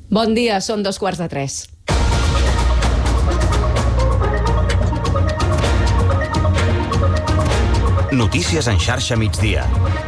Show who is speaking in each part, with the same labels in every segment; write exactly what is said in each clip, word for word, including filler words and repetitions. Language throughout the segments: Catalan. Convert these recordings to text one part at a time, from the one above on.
Speaker 1: Bon dia, són dos quarts de tres.
Speaker 2: Notícies en xarxa migdia.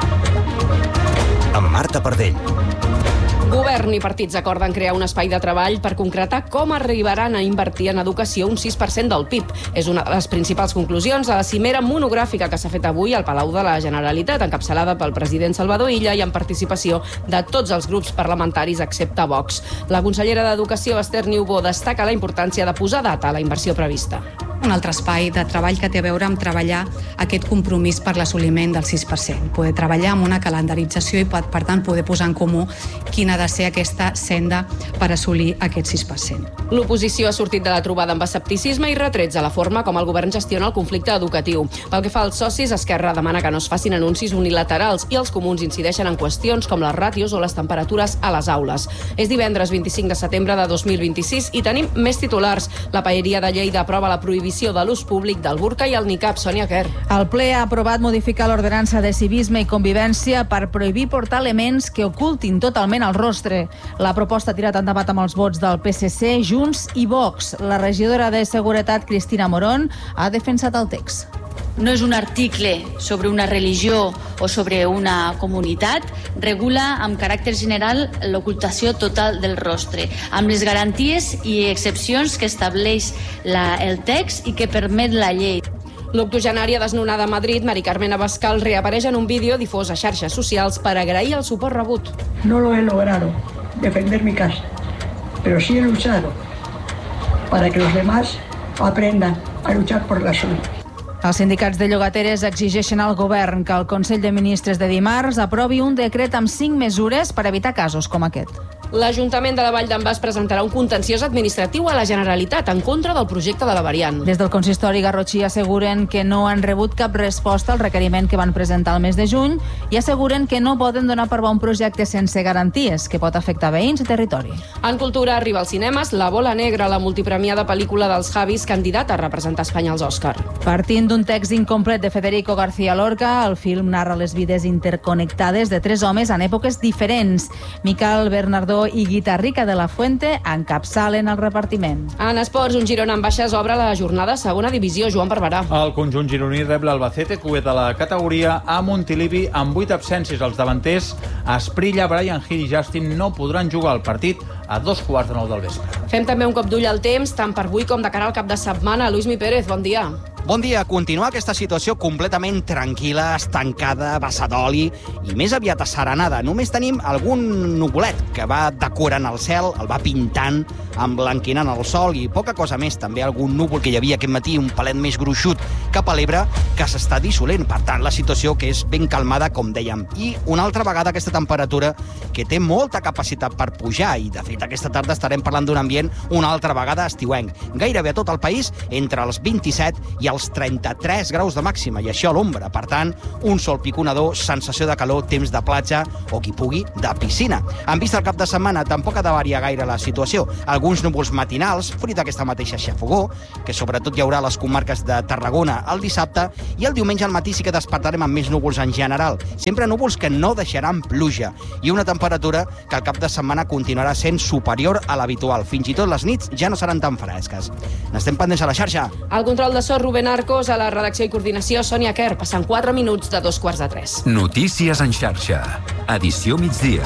Speaker 2: Amb Marta Pardell.
Speaker 1: Govern i partits acorden crear un espai de treball per concretar com arribaran a invertir en educació un sis per cent del P I B. És una de les principals conclusions de la cimera monogràfica que s'ha fet avui al Palau de la Generalitat, encapçalada pel president Salvador Illa i amb participació de tots els grups parlamentaris excepte Vox. La consellera d'Educació, Esther Niubó, destaca la importància de posar data a la inversió prevista.
Speaker 3: Un altre espai de treball que té a veure amb treballar aquest compromís per l'assoliment del sis per cent. Poder treballar amb una calendarització i, per tant, poder posar en comú quina ha de ser aquesta senda per assolir aquest sis per cent.
Speaker 1: L'oposició ha sortit de la trobada amb escepticisme i retrets a la forma com el govern gestiona el conflicte educatiu. Pel que fa als socis, Esquerra demana que no es facin anuncis unilaterals i els comuns incideixen en qüestions com les ràtios o les temperatures a les aules. És divendres vint-i-cinc de setembre de dos mil vint-i-sis i tenim més titulars. La Paeria de Lleida aprova la prohibició de l'ús públic del burca i el nicab. Sònia Quer.
Speaker 4: El ple ha aprovat modificar l'ordenança de civisme i convivència per prohibir portar elements que ocultin totalment el rostre. La proposta ha tirat endavant amb els vots del P S C, Junts i Vox. La regidora de Seguretat, Cristina Morón, ha defensat el text.
Speaker 5: No és un article sobre una religió o sobre una comunitat, regula amb caràcter general l'ocultació total del rostre, amb les garanties i excepcions que estableix la, el text i que permet la llei.
Speaker 1: L'octogenària desnonada a Madrid, Mari Carmen Abascal, reapareix en un vídeo difós a xarxes socials per agrair el suport rebut.
Speaker 6: No lo he logrado defender mi casa, pero sí he luchado para que los demás aprendan a luchar por la suya.
Speaker 4: Els sindicats de llogateres exigeixen al govern que el Consell de Ministres de dimarts aprovi un decret amb cinc mesures per evitar casos com aquest.
Speaker 1: L'Ajuntament de la Vall d'en Bas presentarà un contenciós administratiu a la Generalitat en contra del projecte de la variant.
Speaker 4: Des del consistori Garrotxí asseguren que no han rebut cap resposta al requeriment que van presentar el mes de juny i asseguren que no poden donar per bo un projecte sense garanties que pot afectar veïns i territori.
Speaker 1: En cultura arriba als cinemes La Bola Negra, la multipremiada pel·lícula dels Javis, candidata a representar Espanya als Òscar.
Speaker 4: Partint d'un text incomplet de Federico García Lorca, el film narra les vides interconnectades de tres homes en èpoques diferents. Miquel Bernardó i Guitarrica de la Fuente encapçalen el repartiment.
Speaker 1: En esports, un Girona en baixes obre la jornada segona divisió. Joan Barberà.
Speaker 7: El conjunt gironí rep l'Albacete, cuet de la categoria, a Montilivi amb vuit absències. Els davanters, Asprilla, Brian Hill i Justin no podran jugar el partit a dos quarts de nou del vespre.
Speaker 1: Fem també un cop d'ull al temps, tant per avui com de cara al cap de setmana. Luis Mi Pérez, bon dia.
Speaker 8: Bon dia. Continua aquesta situació completament tranquil·la, estancada, vassa d'oli i més aviat asserenada. Només tenim algun nuvolet que va decorant el cel, el va pintant, emblanquinant el sol i poca cosa més. També algun núvol que hi havia aquest matí, un palet més gruixut cap a l'Ebre, que s'està dissolent. Per tant, la situació que és ben calmada, com dèiem. I una altra vegada aquesta temperatura que té molta capacitat per pujar i, de fet, aquesta tarda estarem parlant d'un ambient una altra vegada estiuenc. Gairebé a tot el país entre els vint-i-set i els trenta-tres graus de màxima, i això a l'ombra. Per tant, un sol piconador, sensació de calor, temps de platja o, qui pugui, de piscina. En vista del cap de setmana, tampoc ha de variar gaire la situació. Alguns núvols matinals, fruit d'aquesta mateixa xafogó, que sobretot hi haurà a les comarques de Tarragona el dissabte, i el diumenge al matí sí que despertarem amb més núvols en general. Sempre núvols que no deixaran pluja, i una temperatura que al cap de setmana continuarà sent superior a l'habitual. Fins i tot les nits ja no seran tan fresques. N'estem pendents a la xarxa.
Speaker 1: Al control de so, Rubén Arcos, a la redacció i coordinació, Sònia Quer, passant quatre minuts de dos quarts de tres.
Speaker 2: Notícies en xarxa. Edició migdia.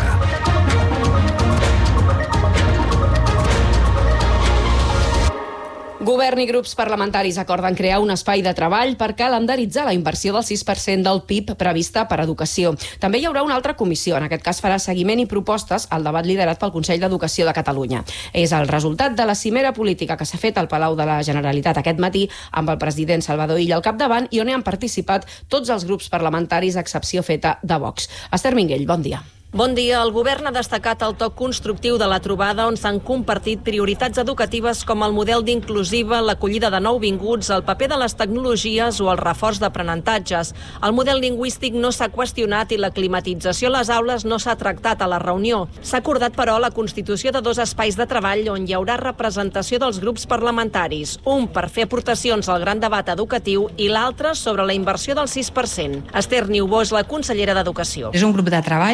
Speaker 1: Govern i grups parlamentaris acorden crear un espai de treball per calendaritzar la inversió del sis per cent del P I B prevista per educació. També hi haurà una altra comissió, en aquest cas farà seguiment i propostes al debat liderat pel Consell d'Educació de Catalunya. És el resultat de la cimera política que s'ha fet al Palau de la Generalitat aquest matí amb el president Salvador Illa al capdavant i on hi han participat tots els grups parlamentaris, a excepció feta de Vox. Esther Minguell, bon dia.
Speaker 9: Bon dia. El govern ha destacat el toc constructiu de la trobada on s'han compartit prioritats educatives com el model d'inclusiva, l'acollida de nouvinguts, el paper de les tecnologies o el reforç d'aprenentatges. El model lingüístic no s'ha qüestionat i la climatització a les aules no s'ha tractat a la reunió. S'ha acordat, però, la constitució de dos espais de treball on hi haurà representació dels grups parlamentaris, un per fer aportacions al gran debat educatiu i l'altre sobre la inversió del sis per cent. Esther Niubó és la consellera d'Educació.
Speaker 3: És un grup de treball que en aquest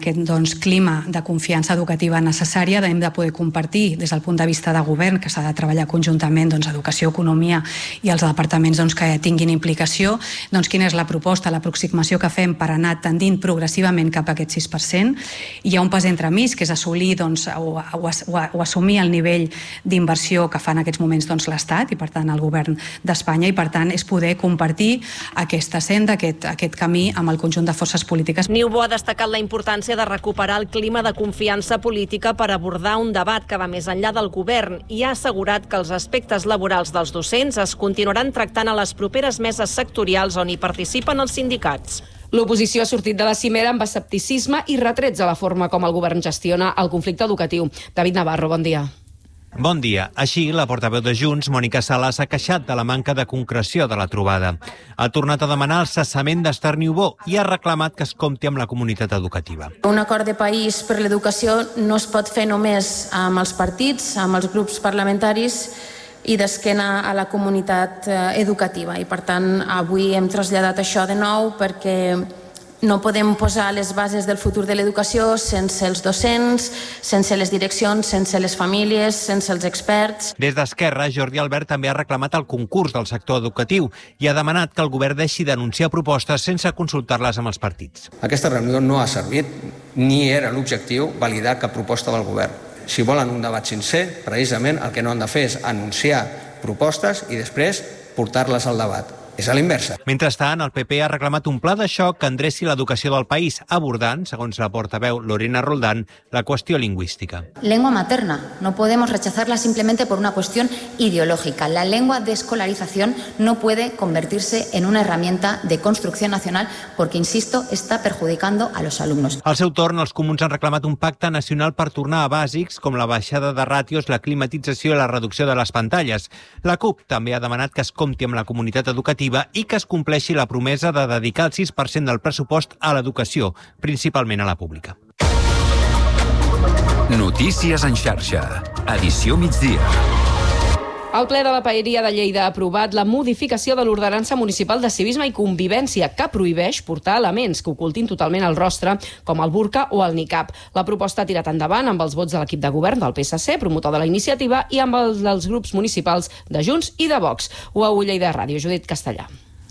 Speaker 3: aquest doncs, clima de confiança educativa necessària, hem de poder compartir des del punt de vista de govern, que s'ha de treballar conjuntament doncs, educació, economia i els departaments doncs, que tinguin implicació, doncs, quina és la proposta, l'aproximació que fem per anar tendint progressivament cap a aquest sis per cent. Hi ha un pas entremig, que és assolir doncs, o, o, o, o assumir el nivell d'inversió que fa en aquests moments doncs, l'Estat i per tant el govern d'Espanya, i per tant és poder compartir aquesta senda, aquest, aquest camí amb el conjunt de forces polítiques.
Speaker 9: Niubó ha destacat la importància de recuperar el clima de confiança política per abordar un debat que va més enllà del govern i ha assegurat que els aspectes laborals dels docents es continuaran tractant a les properes meses sectorials on hi participen els sindicats.
Speaker 1: L'oposició ha sortit de la cimera amb escepticisme i retrets a la forma com el govern gestiona el conflicte educatiu. David Navarro, bon dia.
Speaker 10: Bon dia. Així, la portaveu de Junts, Mònica Sala, s'ha queixat de la manca de concreció de la trobada. Ha tornat a demanar el cessament d'Esther Niubó i ha reclamat que es compti amb la comunitat educativa.
Speaker 11: Un acord de país per l'educació no es pot fer només amb els partits, amb els grups parlamentaris i d'esquena a la comunitat educativa. I, per tant, avui hem traslladat això de nou perquè no podem posar les bases del futur de l'educació sense els docents, sense les direccions, sense les famílies, sense els experts.
Speaker 10: Des d'Esquerra, Jordi Albert també ha reclamat el concurs del sector educatiu i ha demanat que el govern deixi d'anunciar propostes sense consultar-les amb els partits.
Speaker 12: Aquesta reunió no ha servit ni era l'objectiu validar cap proposta del govern. Si volen un debat sincer, precisament el que no han de fer és anunciar propostes i després portar-les al debat. És a l'inversa.
Speaker 10: Mentrestant, el P P ha reclamat un pla de xoc que endreci l'educació del país, abordant, segons la portaveu Lorena Roldán, la qüestió lingüística.
Speaker 13: Lengua materna. No podemos rechazarla simplemente por una cuestión ideológica. La lengua de escolarización no puede convertirse en una herramienta de construcción nacional porque, insisto, está perjudicando a los alumnos.
Speaker 10: Al seu torn, els comuns han reclamat un pacte nacional per tornar a bàsics com la baixada de ràtios, la climatització i la reducció de les pantalles. La CUP també ha demanat que es compti amb la comunitat educativa i que es compleixi la promesa de dedicar el sis per cent del pressupost a l'educació, principalment a la pública.
Speaker 2: Notícies en xarxa. Edició migdia.
Speaker 1: El ple de la Paeria de Lleida ha aprovat la modificació de l'ordenança municipal de civisme i convivència que prohibeix portar elements que ocultin totalment el rostre, com el burca o el niqab. La proposta ha tirat endavant amb els vots de l'equip de govern del P S C, promotor de la iniciativa, i amb els dels grups municipals de Junts i de Vox. Ho a Lleida Ràdio, Judit Castellà.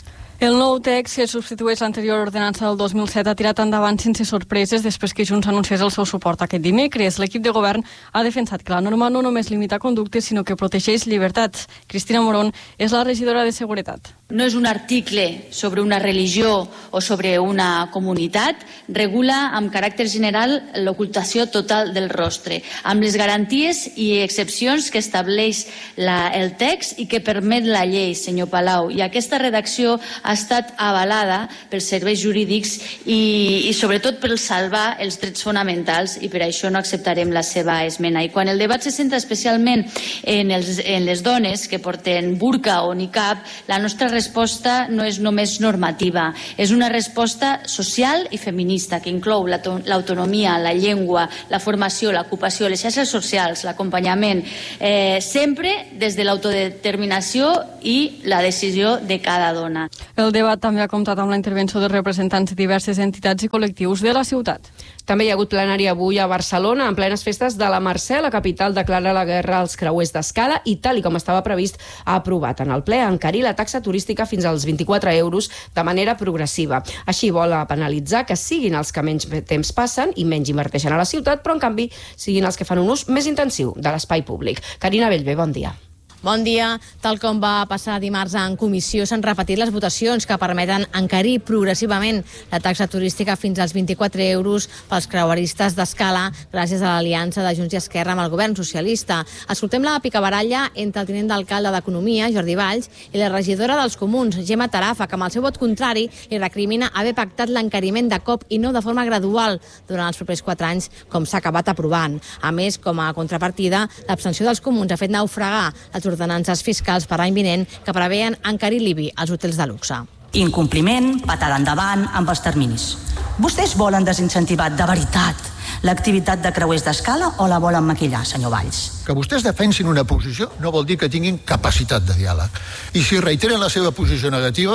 Speaker 14: El nou text, que substitueix l'anterior ordenança del dos mil set, ha tirat endavant sense sorpreses després que Junts anunciés el seu suport aquest dimecres. L'equip de govern ha defensat que la norma no només limita conductes, sinó que protegeix llibertats. Cristina Morón és la regidora de Seguretat.
Speaker 5: No és un article sobre una religió o sobre una comunitat, regula amb caràcter general l'ocultació total del rostre, amb les garanties i excepcions que estableix la, el text i que permet la llei, senyor Palau. I aquesta redacció ha estat avalada pels serveis jurídics i, i sobretot per salvar els drets fonamentals, i per això no acceptarem la seva esmena. I quan el debat se centra especialment en, els, en les dones que porten burca o niqab, la nostra resposta no és només normativa, és una resposta social i feminista que inclou l'autonomia, la llengua, la formació, l'ocupació, les xarxes socials, l'acompanyament, eh, sempre des de l'autodeterminació i la decisió de cada dona.
Speaker 14: El debat també ha comptat amb la intervenció de representants de diverses entitats i col·lectius de la ciutat.
Speaker 1: També hi ha hagut plenari avui a Barcelona, en plenes festes de la Mercè. La capital declara la guerra als creuers d'escala i, tal i com estava previst, ha aprovat en el ple encarir la taxa turística fins als vint-i-quatre euros de manera progressiva. Així vol penalitzar que siguin els que menys temps passen i menys inverteixen a la ciutat, però en canvi siguin els que fan un ús més intensiu de l'espai públic. Carina Bellver, bon dia.
Speaker 15: Bon dia. Tal com va passar dimarts en comissió, s'han repetit les votacions que permeten encarir progressivament la taxa turística fins als vint-i-quatre euros pels creueristes d'escala gràcies a l'aliança de Junts i Esquerra amb el govern socialista. Escoltem la picabaralla entre el tinent d'alcalde d'Economia, Jordi Valls, i la regidora dels Comuns, Gemma Tarafa, que amb el seu vot contrari li recrimina haver pactat l'encariment de cop i no de forma gradual durant els propers quatre anys, com s'ha acabat aprovant. A més, com a contrapartida, l'abstenció dels Comuns ha fet naufragar les ordenances fiscals per l'any vinent que preveien encarir l'I B I als hotels de luxe.
Speaker 16: Incompliment, patada endavant amb els terminis. Vostès volen desincentivar de veritat l'activitat de creuers d'escala o la volen maquillar, senyor Valls?
Speaker 17: Que vostès defensin una posició no vol dir que tinguin capacitat de diàleg. I si reiteren la seva posició negativa,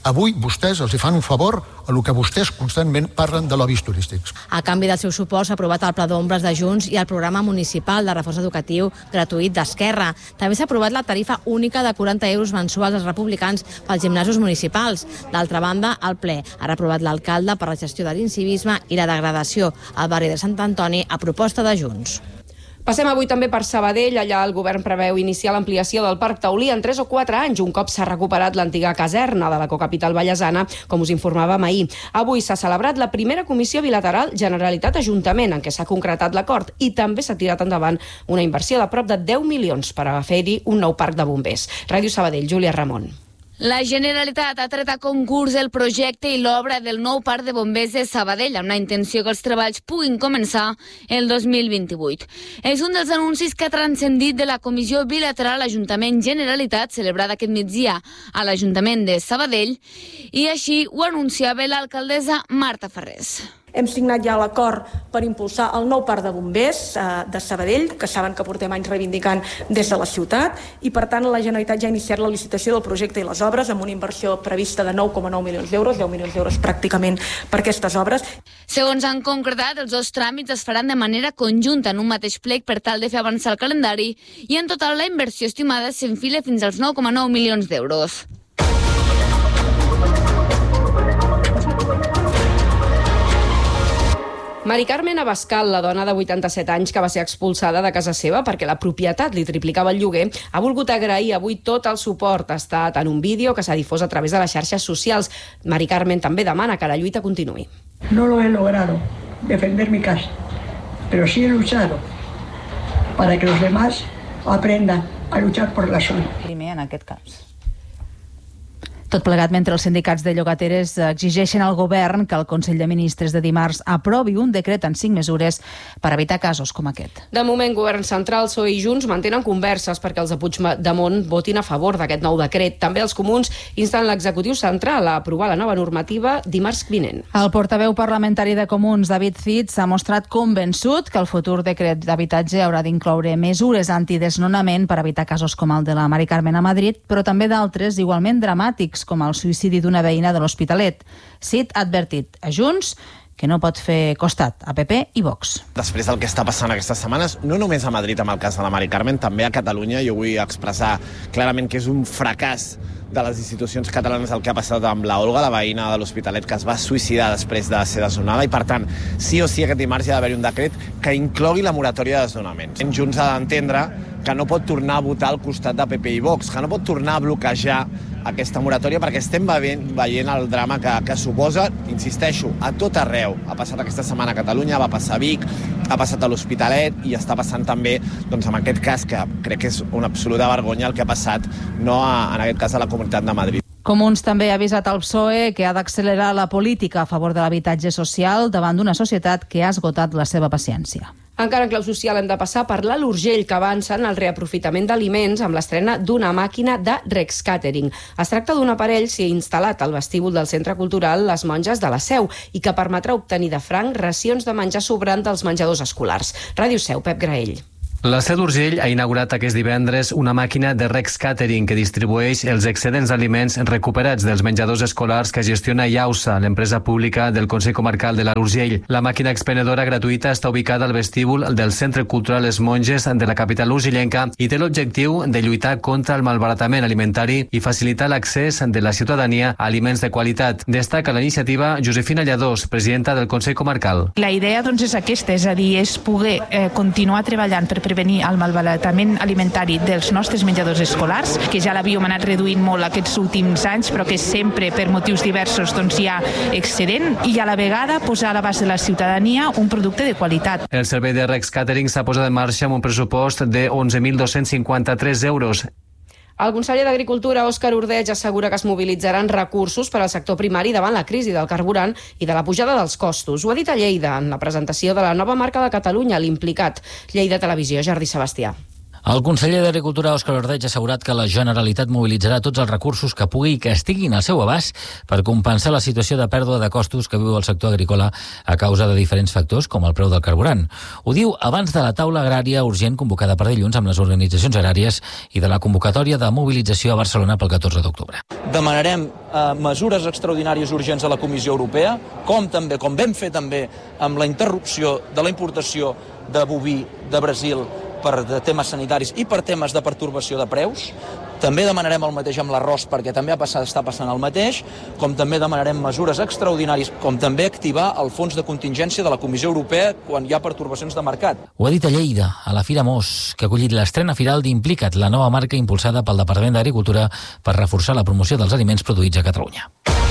Speaker 17: avui vostès els hi fan un favor a lo que vostès constantment parlen de lobbies turístics.
Speaker 15: A canvi del seu suport s'ha aprovat el Pla d'Ombres de Junts i el programa municipal de reforç educatiu gratuït d'Esquerra. També s'ha aprovat la tarifa única de quaranta euros mensuals als republicans pels gimnasos municipals. D'altra banda, el ple ha reprovat l'alcalde per la gestió de l'incivisme i la degradació al barri de Sant Antoni a proposta de Junts.
Speaker 1: Passem avui també per Sabadell. Allà el govern preveu iniciar l'ampliació del Parc Taulí en tres o quatre anys, un cop s'ha recuperat l'antiga caserna de la cocapital vallesana, com us informàvem ahir. Avui s'ha celebrat la primera comissió bilateral Generalitat-Ajuntament, en què s'ha concretat l'acord, i també s'ha tirat endavant una inversió de prop de deu milions per a fer-hi un nou parc de bombers. Ràdio Sabadell, Júlia Ramon.
Speaker 18: La Generalitat ha tret a concurs el projecte i l'obra del nou parc de bombers de Sabadell, amb la intenció que els treballs puguin començar el dos mil vint-i-vuit. És un dels anuncis que ha transcendit de la comissió bilateral Ajuntament-Generalitat celebrada aquest migdia a l'Ajuntament de Sabadell, i així ho anunciava l'alcaldessa Marta Ferrés.
Speaker 19: Hem signat ja l'acord per impulsar el nou parc de bombers eh, de Sabadell, que saben que portem anys reivindicant des de la ciutat, i per tant la Generalitat ja ha iniciat la licitació del projecte i les obres amb una inversió prevista de nou coma nou milions d'euros, deu milions d'euros pràcticament per aquestes obres.
Speaker 18: Segons han concretat, els dos tràmits es faran de manera conjunta en un mateix plec per tal de fer avançar el calendari, i en total la inversió estimada s'enfila fins als nou coma nou milions d'euros.
Speaker 1: Mari Carmen Abascal, la dona de vuitanta-set anys que va ser expulsada de casa seva perquè la propietat li triplicava el lloguer, ha volgut agrair avui tot el suport. Ha estat en un vídeo que s'ha difós a través de les xarxes socials. Mari Carmen també demana que la lluita continuï.
Speaker 6: No lo he logrado defender mi casa, pero sí he luchado para que los demás aprendan a luchar por la suya.
Speaker 4: Primer, en aquest cas. Tot plegat mentre els sindicats de llogateres exigeixen al govern que el Consell de Ministres de dimarts aprovi un decret en cinc mesures per evitar casos com aquest.
Speaker 1: De moment, Govern Central, P S O E i Junts mantenen converses perquè els de Puigdemont votin a favor d'aquest nou decret. També els comuns insten l'executiu central a aprovar la nova normativa dimarts vinent.
Speaker 4: El portaveu parlamentari de Comuns, David Cid, s'ha mostrat convençut que el futur decret d'habitatge haurà d'incloure mesures antidesnonament per evitar casos com el de la Mari Carmen a Madrid, però també d'altres igualment dramàtics, com el suïcidi d'una veïna de l'Hospitalet. Cid ha advertit a Junts que no pot fer costat a P P i Vox.
Speaker 20: Després del que està passant aquestes setmanes, no només a Madrid amb el cas de la Mari Carmen, també a Catalunya, jo vull expressar clarament que és un fracàs de les institucions catalanes el que ha passat amb la Olga, la veïna de l'Hospitalet, que es va suïcidar després de ser desnonada, i per tant, sí o sí aquest dimarts hi ha d'haver un decret que inclogui la moratòria de desnonaments. Junts ha d'entendre que no pot tornar a votar al costat de P P i Vox, que no pot tornar a bloquejar aquesta moratòria perquè estem veient, veient el drama que, que suposa, insisteixo, a tot arreu. Ha passat aquesta setmana a Catalunya, va passar a Vic, ha passat a l'Hospitalet i està passant també doncs, amb aquest cas, que crec que és una absoluta vergonya el que ha passat, no a, en aquest cas a la Comunitat de Madrid.
Speaker 4: Comuns també ha avisat al P S O E que ha d'accelerar la política a favor de l'habitatge social davant d'una societat que ha esgotat la seva paciència.
Speaker 1: Encara en clau social hem de passar per l'Alt Urgell, que avança en el reaprofitament d'aliments amb l'estrena d'una màquina de Rex Catering. Es tracta d'un aparell que s'hi ha instal·lat al vestíbul del Centre Cultural Les Monges de la Seu i que permetrà obtenir de franc racions de menjar sobrant dels menjadors escolars. Ràdio Seu, Pep Graell.
Speaker 21: La Seu d'Urgell ha inaugurat aquest divendres una màquina de Rex Catering que distribueix els excedents d'aliments recuperats dels menjadors escolars que gestiona IAUSA, l'empresa pública del Consell Comarcal de l'Alt Urgell. La màquina expenedora gratuïta està ubicada al vestíbul del Centre Cultural Les Monges de la capital urgellenca i té l'objectiu de lluitar contra el malbaratament alimentari i facilitar l'accés de la ciutadania a aliments de qualitat. Destaca la iniciativa Josefina Lladós, presidenta del Consell Comarcal.
Speaker 22: La idea doncs, és aquesta, és a dir, és poder eh, continuar treballant per prevenir el malbaratament alimentari dels nostres menjadors escolars, que ja l'havíem anat reduint molt aquests últims anys, però que sempre per motius diversos doncs, hi ha excedent, i a la vegada posar a l'abast de la ciutadania un producte de qualitat.
Speaker 21: El servei de Rex Catering s'ha posat en marxa amb un pressupost de onze mil dos-cents cinquanta-tres euros.
Speaker 1: El conseller d'Agricultura, Òscar Ordeig, assegura que es mobilitzaran recursos per al sector primari davant la crisi del carburant i de la pujada dels costos. Ho ha dit a Lleida en la presentació de la nova marca de Catalunya, l'Implicat. Lleida Televisió, Jordi Sebastià.
Speaker 7: El conseller d'Agricultura, Òscar Ordeig, ha assegurat que la Generalitat mobilitzarà tots els recursos que pugui i que estiguin al seu abast per compensar la situació de pèrdua de costos que viu el sector agrícola a causa de diferents factors, com el preu del carburant. Ho diu abans de la taula agrària urgent convocada per dilluns amb les organitzacions agràries i de la convocatòria de mobilització a Barcelona pel catorze d'octubre.
Speaker 8: Demanarem eh, mesures extraordinàries urgents a la Comissió Europea, com també com vam fer també amb la interrupció de la importació de boví de Brasil per de temes sanitaris i per temes de pertorbació de preus. També demanarem el mateix amb l'arròs, perquè també ha passat, està passant el mateix, com també demanarem mesures extraordinàries, com també activar el fons de contingència de la Comissió Europea quan hi ha pertorbacions de mercat.
Speaker 7: Ho ha dit a Lleida, a la Fira Mos, que ha acollit l'estrena firal d'Implica't, la nova marca impulsada pel Departament d'Agricultura per reforçar la promoció dels aliments produïts a Catalunya.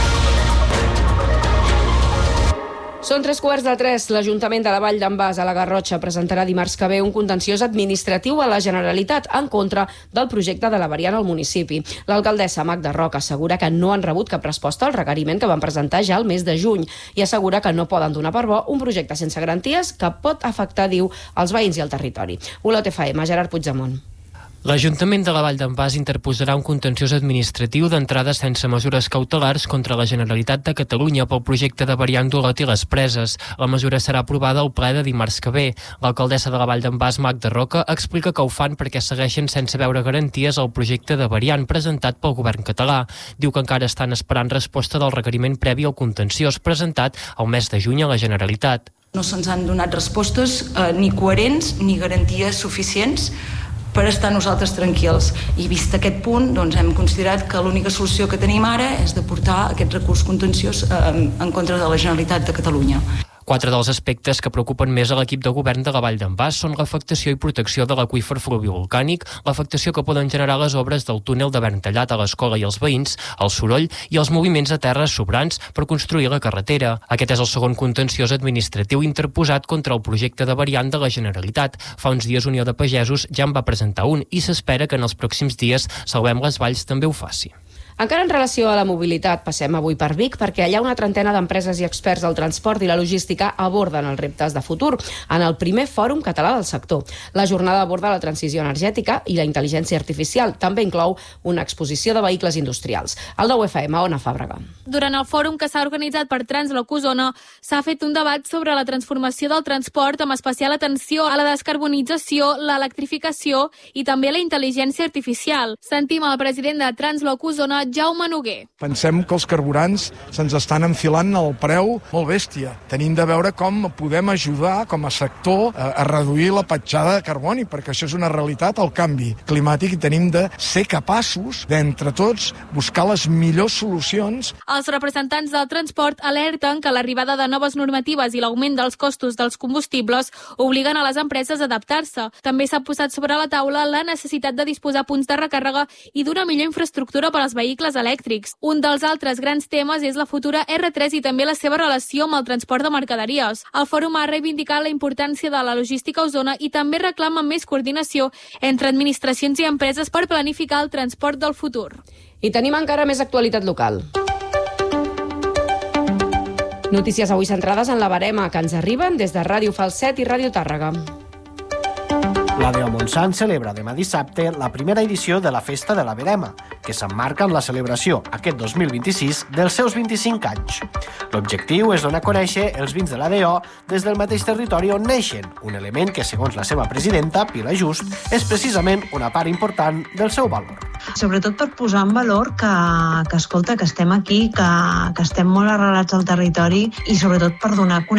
Speaker 1: Són tres quarts de tres. L'Ajuntament de la Vall d'en Bas, a la Garrotxa, presentarà dimarts que ve un contenciós administratiu a la Generalitat en contra del projecte de la variant al municipi. L'alcaldessa Magda Roca assegura que no han rebut cap resposta al requeriment que van presentar ja el mes de juny i assegura que no poden donar per bo un projecte sense garanties que pot afectar, diu, els veïns i el territori. Olot F M, Gerard Puigdemont.
Speaker 23: L'Ajuntament de la Vall d'en Bas interposarà un contenciós administratiu d'entrada sense mesures cautelars contra la Generalitat de Catalunya pel projecte de variant d'Olot i les Preses. La mesura serà aprovada al ple de dimarts que ve. L'alcaldessa de la Vall d'en Bas, Magda Roca, explica que ho fan perquè segueixen sense veure garanties al projecte de variant presentat pel govern català. Diu que encara estan esperant resposta del requeriment previ al contenciós presentat el mes de juny a la Generalitat.
Speaker 24: No se'ns han donat respostes eh, ni coherents ni garanties suficients per estar nosaltres tranquils. I vist aquest punt, doncs hem considerat que l'única solució que tenim ara és de portar aquest recurs contenciós eh, en contra de la Generalitat de Catalunya.
Speaker 23: Quatre dels aspectes que preocupen més a l'equip de govern de la Vall d'en Bas són l'afectació i protecció de l'aqüífer fluvivolcànic, l'afectació que poden generar les obres del túnel de Verntallat a l'escola i els veïns, el soroll i els moviments de terres sobrants per construir la carretera. Aquest és el segon contenciós administratiu interposat contra el projecte de variant de la Generalitat. Fa uns dies Unió de Pagesos ja en va presentar un i s'espera que en els pròxims dies Salvem les Valls també ho faci.
Speaker 1: Encara en relació a la mobilitat, passem avui per Vic perquè allà una trentena d'empreses i experts del transport i la logística aborden els reptes de futur en el primer Fòrum Català del Sector. La jornada aborda la transició energètica i la intel·ligència artificial. També inclou una exposició de vehicles industrials. El nou F M, Ona Fàbrega.
Speaker 25: Durant el fòrum que s'ha organitzat per Transloc Osona s'ha fet un debat sobre la transformació del transport amb especial atenció a la descarbonització, l'electrificació i també la intel·ligència artificial. Sentim el president de Transloc Osona, Jaume Noguer.
Speaker 26: Pensem que els carburants se'ns estan enfilant al preu molt bèstia. Tenim de veure com podem ajudar com a sector a, a reduir la petjada de carboni, perquè això és una realitat, el canvi climàtic, i tenim de ser capaços d'entre tots buscar les millors solucions.
Speaker 25: Els representants del transport alerten que l'arribada de noves normatives i l'augment dels costos dels combustibles obliguen a les empreses a adaptar-se. També s'ha posat sobre la taula la necessitat de disposar punts de recàrrega i d'una millor infraestructura per als vehicles elèctrics. Un dels altres grans temes és la futura erre tres i també la seva relació amb el transport de mercaderies. El fòrum ha reivindicat la importància de la logística a Osona i també reclama més coordinació entre administracions i empreses per planificar el transport del futur.
Speaker 1: I tenim encara més actualitat local. Notícies avui centrades en la barema que ens arriben des de Ràdio Falset i Ràdio Tàrrega.
Speaker 27: La D O Montsant celebra demà dissabte la primera edició de la Festa de la Verema, que s'emmarca en la celebració aquest dos mil vint-i-sis dels seus vint-i-cinc anys. L'objectiu és donar a conèixer els vins de la D O des del mateix territori on neixen, un element que, segons la seva presidenta, Pilar Just, és precisament una part important del seu valor.
Speaker 28: Sobretot per posar en valor que, que escolta, que estem aquí, que, que estem molt arrelats al territori i sobretot per donar a conèixer